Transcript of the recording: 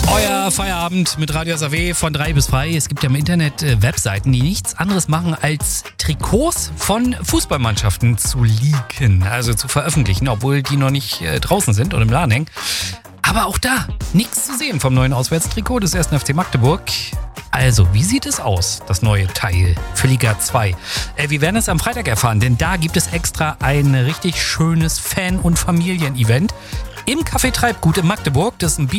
Euer Feierabend mit Radio SAW von 3 bis frei. Es gibt ja im Internet Webseiten, die nichts anderes machen, als Trikots von Fußballmannschaften zu leaken, also zu veröffentlichen, obwohl die noch nicht draußen sind oder im Laden hängen. Aber auch da nichts zu sehen vom neuen Auswärtstrikot des 1. FC Magdeburg. Also, wie sieht es aus, das neue Teil für Liga 2? Wir werden es am Freitag erfahren, denn da gibt es extra ein richtig schönes Fan- und Familienevent im Café Treibgut in Magdeburg. Das ist ein